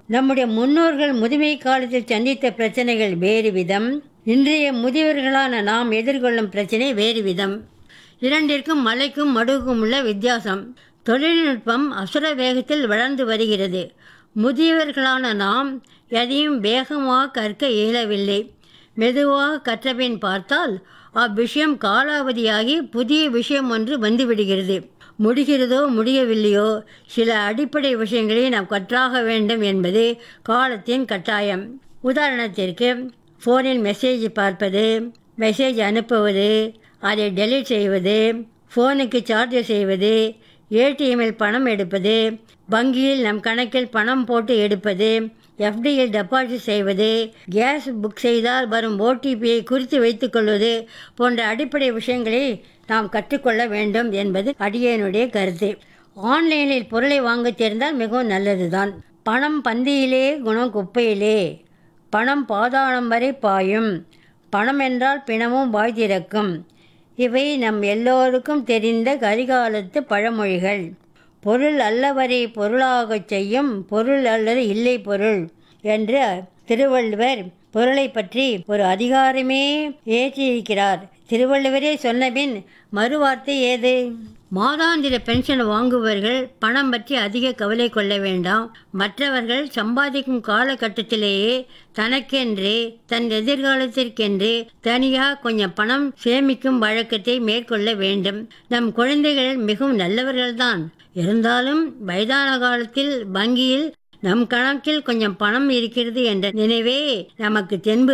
நம்முடைய முன்னோர்கள் முதுமை காலத்தில் சந்தித்த பிரச்சனைகள் வேறு விதம், இன்றைய முதியவர்களான நாம் எதிர்கொள்ளும் பிரச்சனை வேறு விதம். இரண்டிற்கும் மலைக்கும் மடுவுக்கும் உள்ள வித்தியாசம். தொழில்நுட்பம் அசுர வேகத்தில் வளர்ந்து வருகிறது. முதியவர்களான நாம் எதையும் வேகமாக கற்க இயலவில்லை. மெதுவாக கற்றபின் பார்த்தால் அவ்விஷயம் காலாவதியாகி புதிய விஷயம் ஒன்று வந்துவிடுகிறது. முடிகிறதோ முடியவில்லையோ, சில அடிப்படை விஷயங்களை நாம் கற்றாக வேண்டும் என்பது காலத்தின் கட்டாயம். உதாரணத்திற்கு, ஃபோனில் மெசேஜ் பார்ப்பது, மெசேஜ் அனுப்புவது, அதை டெலீட் செய்வது, ஃபோனுக்கு சார்ஜ் செய்வது, ஏடிஎம்மில் பணம் எடுப்பது, வங்கியில் நம் கணக்கில் பணம் போட்டு எடுப்பது, எஃப்டியில் டெபாசிட் செய்வது, கேஸ் புக் செய்தால் வரும் ஓடிபியை குறித்து வைத்துக்கொள்வது போன்ற அடிப்படை விஷயங்களை நாம் கற்றுக்கொள்ள வேண்டும் என்பது அடியேனுடைய கருத்து. ஆன்லைனில் பொருளை வாங்க தெரிந்தால் மிகவும் நல்லதுதான். பணம் பந்தியிலே, குணம் குப்பையிலே. பணம் பாதாளம் வரை பாயும். பணம் என்றால் பிணமும் வாய் திறக்கும். இவை நம் எல்லோருக்கும் தெரிந்த கரிகாலத்து பழமொழிகள். பொருள் அல்லவரை பொருளாகச் செய்யும், பொருள் அல்லது இல்லை பொருள் என்று திருவள்ளுவர் பொருளை பற்றி ஒரு அதிகாரமே ஏற்றியிருக்கிறார். திருவள்ளுவரே சொன்னபின் மறுவார்த்தை ஏது? மாதாந்திர பென்ஷன் வாங்குபவர்கள் பணம் பற்றி அதிக கவலை கொள்ள வேண்டாம். மற்றவர்கள் சம்பாதிக்கும் காலகட்டத்திலேயே தனக்கென்று, தன் எதிர்காலத்திற்கென்று தனியாக கொஞ்சம் பணம் சேமிக்கும் வழக்கத்தை மேற்கொள்ள வேண்டும். நம் குழந்தைகள் மிகவும் நல்லவர்கள்தான். இருந்தாலும் வயதான காலத்தில் வங்கியில் நம் கணக்கில் கொஞ்சம் பணம் இருக்கிறது என்ற நினைவே நமக்கு தென்பு